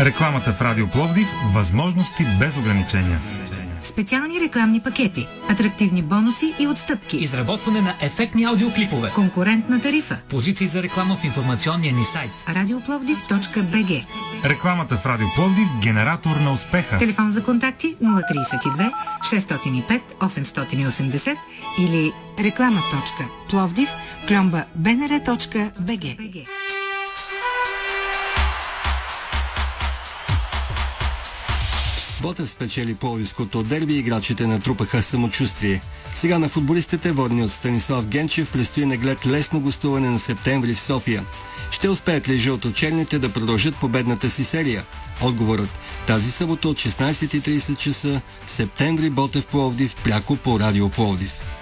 Рекламата в Радио Пловдив – възможности без ограничения. Специални рекламни пакети, атрактивни бонуси и отстъпки. Изработване на ефектни аудиоклипове. Конкурентна тарифа. Позиции за реклама в информационния ни сайт. Radioplовдив.bg. Рекламата в Радио Пловдив – генератор на успеха. Телефон за контакти 032 605 880 или reklama.plovdiv@bnr.bg. Ботев спечели пловдивското дерби и играчите натрупаха самочувствие. Сега на футболистите, водени от Станислав Генчев, предстои наглед лесно гостуване на септември в София. Ще успеят ли жълточерните да продължат победната си серия? Отговорът тази събота от 16:30 часа, септември, Ботев Пловдив, пряко по Радио Пловдив.